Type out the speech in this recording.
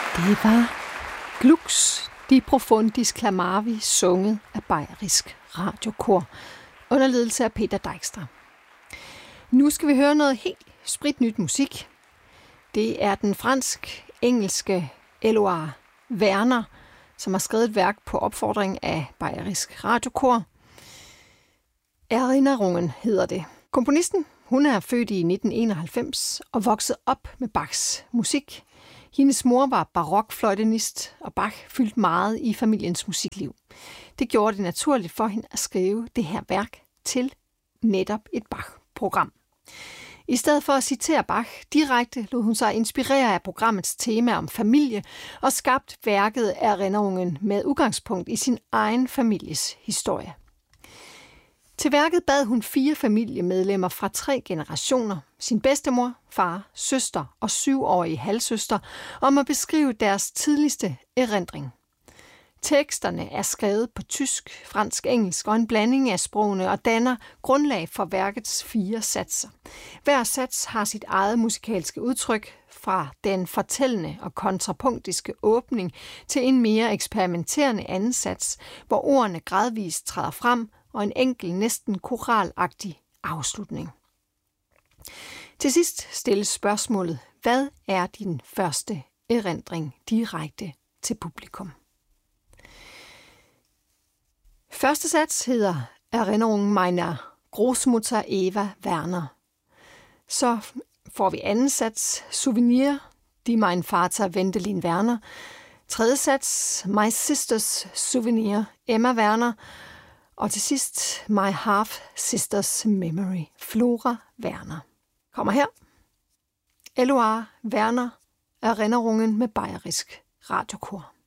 Det var Glux de profundis clamavi, sunget af Bayerisk Radiokor, under ledelse af Peter Dijkstra. Nu skal vi høre noget helt spritnyt musik. Det er den fransk-engelske Éluard Werner, som har skrevet et værk på opfordring af Bayerisk Radiokor. Erinnerungen hedder det. Komponisten, hun er født i 1991 og vokset op med Bachs musik. Hendes mor var barokfløjtenist, og Bach fyldte meget i familiens musikliv. Det gjorde det naturligt for hende at skrive det her værk til netop et Bach-program. I stedet for at citere Bach direkte, lod hun sig inspirere af programmets tema om familie og skabte værket Erinnerungen med udgangspunkt i sin egen families historie. Til værket bad hun 4 familiemedlemmer fra 3 generationer, sin bedstemor, far, søster og 7-årige halvsøster, om at beskrive deres tidligste erindring. Teksterne er skrevet på tysk, fransk, engelsk og en blanding af sprogene og danner grundlag for værkets 4 satser. Hver sats har sit eget musikalske udtryk, fra den fortællende og kontrapunktiske åbning til en mere eksperimenterende anden sats, hvor ordene gradvist træder frem og en enkel, næsten koralagtig afslutning. Til sidst stilles spørgsmålet: hvad er din første erindring direkte til publikum? Første sats hedder Erinnerung meiner Großmutter Eva Werner. Så får vi anden sats, Souvenir, die mein Vater Wendelin Werner. Tredje sats, My Sisters Souvenir, Emma Werner. Og til sidst, My Half Sisters Memory, Flora Werner. Kommer her. Éluard Werner, Erinnerungen med Bayerisk Radiokor.